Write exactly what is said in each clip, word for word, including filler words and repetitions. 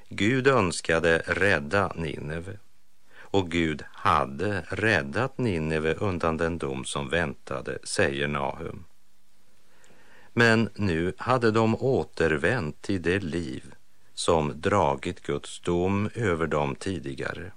Gud önskade rädda Nineve, och Gud hade räddat Nineve undan den dom som väntade, säger Nahum. Men nu hade de återvänt till det liv som dragit Guds dom över dem tidigare.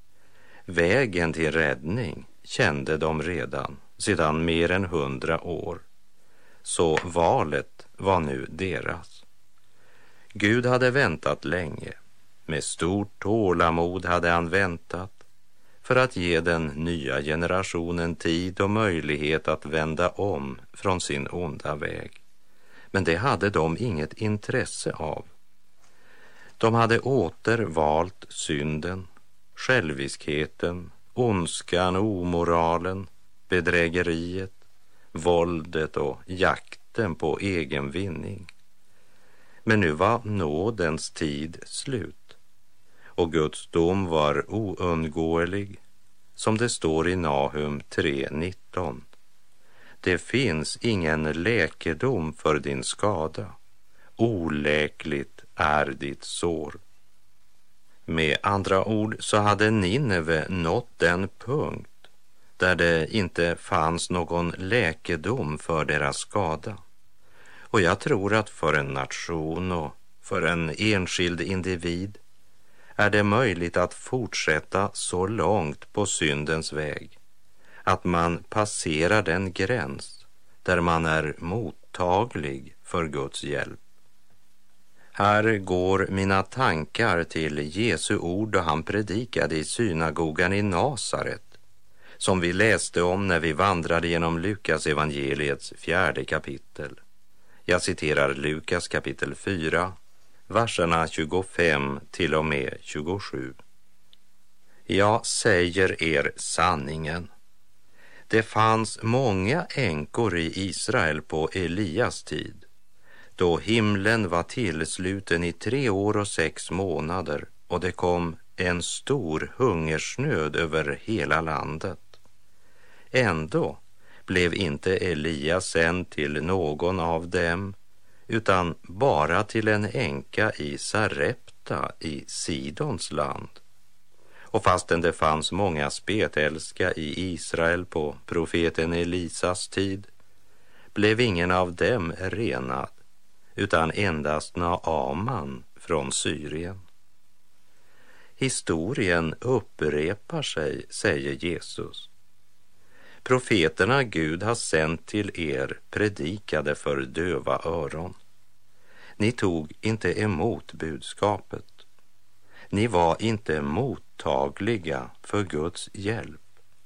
Vägen till räddning kände de redan sedan mer än hundra år. Så valet var nu deras. Gud hade väntat länge. Med stort tålamod hade han väntat för att ge den nya generationen tid och möjlighet att vända om från sin onda väg. Men det hade de inget intresse av. De hade åter valt synden, själviskheten, ondskan, omoralen, bedrägeriet, våldet och jakten på egen vinning. Men nu var nådens tid slut, och Guds dom var oundgåelig, som det står i Nahum tre nitton. Det finns ingen läkedom för din skada, oläkligt är ditt sår. Med andra ord så hade Nineve nått den punkt där det inte fanns någon läkedom för deras skada. Och jag tror att för en nation och för en enskild individ är det möjligt att fortsätta så långt på syndens väg att man passerar den gräns där man är mottaglig för Guds hjälp. Här går mina tankar till Jesu ord då han predikade i synagogan i Nasaret, som vi läste om när vi vandrade genom Lukas evangeliets fjärde kapitel. Jag citerar Lukas kapitel fyra, verserna tjugofem till och med tjugosju. Jag säger er sanningen. Det fanns många änkor i Israel på Elias tid, då himlen var tillsluten i tre år och sex månader och det kom en stor hungersnöd över hela landet. Ändå blev inte Elias sänd till någon av dem, utan bara till en änka i Sarepta i Sidons land. Och fastän det fanns många spetälska i Israel på profeten Elisas tid, blev ingen av dem renad, utan endast Naaman från Syrien. Historien upprepar sig, säger Jesus. Profeterna Gud har sänt till er predikade för döva öron. Ni tog inte emot budskapet. Ni var inte mottagliga för Guds hjälp.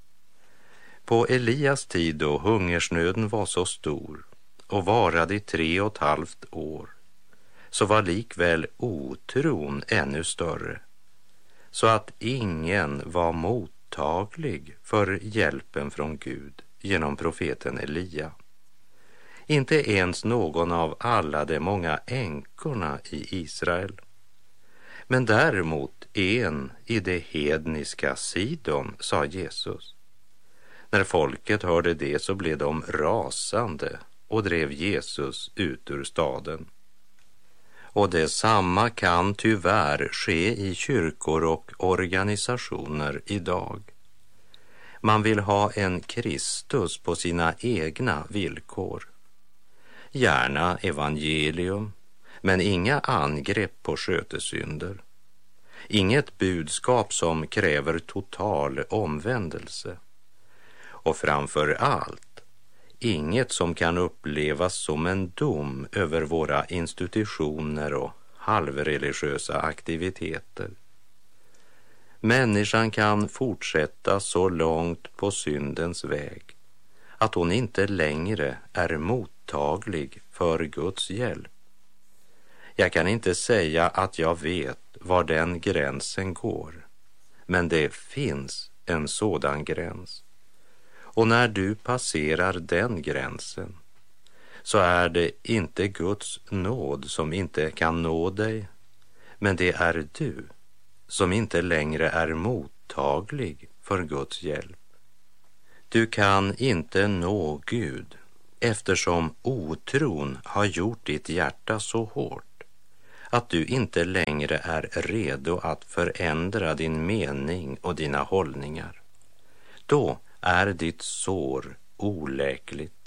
På Elias tid då hungersnöden var så stor och varade i tre och ett halvt år, så var likväl otron ännu större, så att ingen var mottaglig för hjälpen från Gud genom profeten Elia. Inte ens någon av alla de många änkorna i Israel. Men däremot en i det hedniska Sidon, sa Jesus. När folket hörde det så blev de rasande och drev Jesus ut ur staden. Och detsamma kan tyvärr ske i kyrkor och organisationer idag. Man vill ha en Kristus på sina egna villkor. Gärna evangelium, men inga angrepp på skötesynder. Inget budskap som kräver total omvändelse. Och framför allt, inget som kan upplevas som en dom över våra institutioner och halvreligiösa aktiviteter. Människan kan fortsätta så långt på syndens väg att hon inte längre är mottaglig för Guds hjälp. Jag kan inte säga att jag vet var den gränsen går, men det finns en sådan gräns. Och när du passerar den gränsen så är det inte Guds nåd som inte kan nå dig, men det är du som inte längre är mottaglig för Guds hjälp. Du kan inte nå Gud eftersom otron har gjort ditt hjärta så hårt att du inte längre är redo att förändra din mening och dina hållningar, då är ditt sår oläkligt